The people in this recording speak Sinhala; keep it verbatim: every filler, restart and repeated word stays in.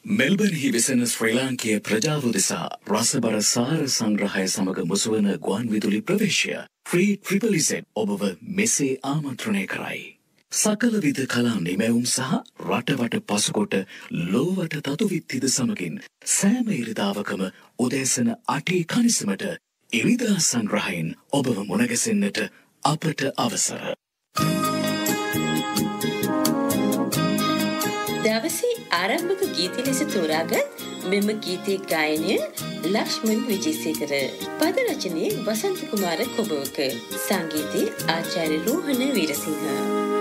මෙල්බර්න්හි වෙසෙන ශ්‍රී ලාංකීය ප්‍රජාව දෙසා රසබර සාර සංග්‍රහය සමග මුසුවන ගුවන් විදුලි ප්‍රවේශය ෆ්‍රී ට්‍රිපල් ඉසෙඩ් ඔබව මෙසේ ආමන්ත්‍රණය කරයි. සකල විද කලා නිමැවුම් සහ රටවට පසුකොට ලෝවට තතුවිත්තිද සමගින් සෑම ඉරිදාවකම උදෑසන අටේ කනිසමට ඉරිදා සංග්‍රහයෙන් ඔබව මුණගැසෙන්නට අපට අවසර. දවසේ ආරම්භක ගීත ලෙස තෝරාගත් මෙම ගීතයේ ගායනය ලක්ෂ්මන් විජේසේකර, පද රචනයේ වසන්ත කුමාර කොබවක, සංගීතයේ ආචාර්ය රෝහණ වීරසිංහ.